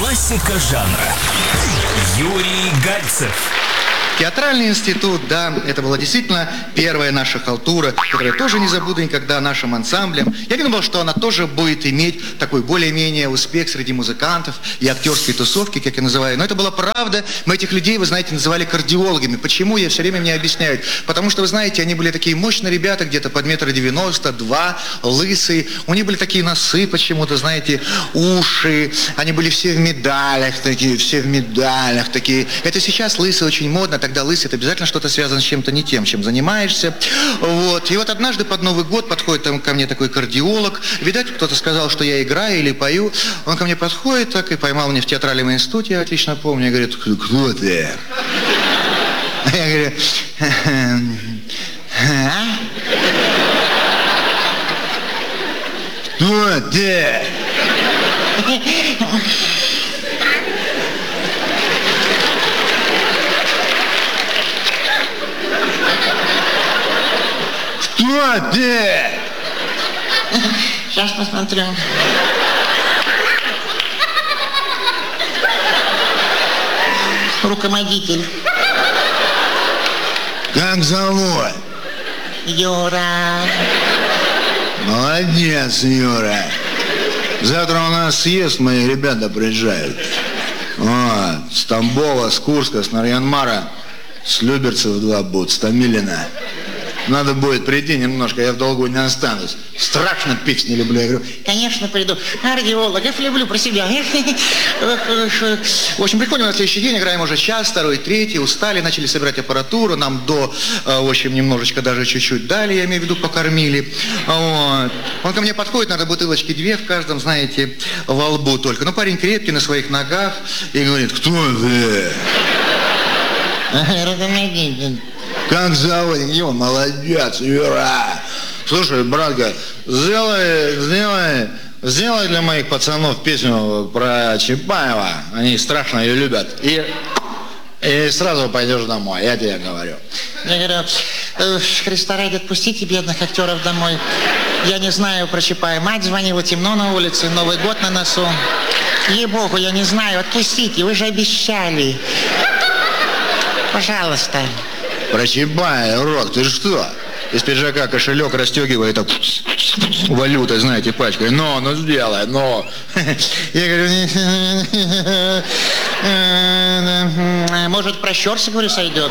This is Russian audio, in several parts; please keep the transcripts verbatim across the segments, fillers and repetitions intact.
Классика жанра. Юрий Гальцев. Театральный институт, да, это была действительно первая наша халтура, которую я тоже не забуду никогда нашим ансамблем. Я думал, что она тоже будет иметь такой более-менее успех среди музыкантов и актерской тусовки, как я называю. Но это была правда. Мы этих людей, вы знаете, называли кардиологами. Почему? Я все время мне объясняют. Потому что, вы знаете, они были такие мощные ребята, где-то под метр девяносто, два, лысые. У них были такие носы почему-то, знаете, уши. Они были все в медалях такие, все в медалях такие. Это сейчас лысые очень модно. Тогда лысый, это обязательно что-то связано с чем-то не тем, чем занимаешься. Вот. И вот однажды под Новый год подходит там ко мне такой кардиолог. Видать, кто-то сказал, что я играю или пою. Он ко мне подходит так и поймал меня в театральном институте, я отлично помню. И говорит: кто ты? Я говорю: кто ты? Кто ты? Сейчас посмотрю. Руководитель. Как зовут? Юра. Молодец, Юра. Завтра у нас съезд, мои ребята приезжают. Вот, с Тамбова, с Курска, с Нарьян-Мара, с Люберцев два будут, с Томилина. Надо будет прийти немножко, я в долгу не останусь. Страшно пить не люблю. Я говорю: конечно, приду. Кардиологов люблю про себя. в общем, приходим на следующий день, играем уже час, второй, третий, устали, начали собирать аппаратуру, нам до, в общем, немножечко даже чуть-чуть дали, я имею в виду, покормили. Вот. Он ко мне подходит, надо бутылочки две в каждом, знаете, во лбу только. Ну, парень крепкий, на своих ногах, и говорит: кто ты? Руководитель. Как зовут? Его? Молодец, Юра. Слушай, братка, сделай, сделай, сделай для моих пацанов песню про Чапаева. Они страшно ее любят. И, и сразу пойдешь домой, я тебе говорю. Я говорю: Христа ради, отпустите бедных актеров домой. Я не знаю про Чапаева. Мать звонила, темно на улице, Новый год на носу. Ей-богу, я не знаю, отпустите, вы же обещали. Пожалуйста. Про Чапаева, урод, ты что? Из пиджака кошелек расстегивает, так, валютой, знаете, пачкой. Но, ну сделай, но. Я говорю: может, про Щерса, говорю, сойдет?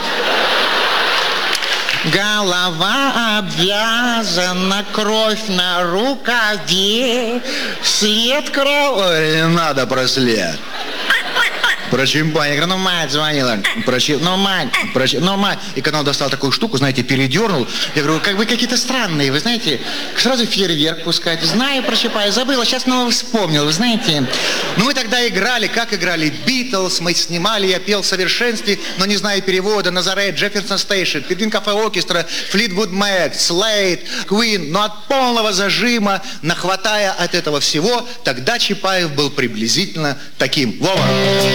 Голова обвязана, кровь на рукаве, след крови. Ой, не надо про след. Про Чапаева. Я говорю: ну, мать звонила. Про Чапаева. Ну, мать. Про Чапаева. Ну, мать. И когда он достал такую штуку, знаете, передернул. Я говорю: как вы какие-то странные, вы знаете. Сразу фейерверк пускать. Знаю про Чапаева, забыла, сейчас снова вспомнил, вы знаете. Ну, мы тогда играли, как играли? Битлз, мы снимали, я пел в совершенстве, но не знаю перевода. Назарет, Джефферсон Стейшн, Пингвин Кафе Оркестра, Флитвуд Мэк, Слейд, Квин. Но от полного зажима, нахватая от этого всего, тогда Чапаев был приблизительно таким. Вова.